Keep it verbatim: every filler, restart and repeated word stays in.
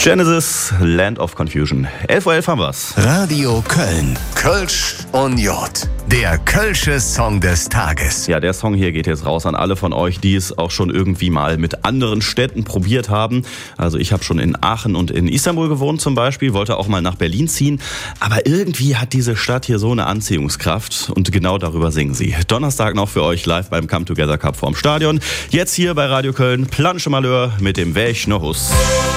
Genesis, Land of Confusion. elf Uhr elf haben wir's. Radio Köln. Kölsch und J. Der Kölsche Song des Tages. Ja, der Song hier geht jetzt raus an alle von euch, die es auch schon irgendwie mal mit anderen Städten probiert haben. Also ich habe schon in Aachen und in Istanbul gewohnt zum Beispiel, wollte auch mal nach Berlin ziehen. Aber irgendwie hat diese Stadt hier so eine Anziehungskraft und genau darüber singen sie. Donnerstag noch für euch live beim Come Together Cup vorm Stadion. Jetzt hier bei Radio Köln, Planche Malheur mit dem Wäch noch Hus.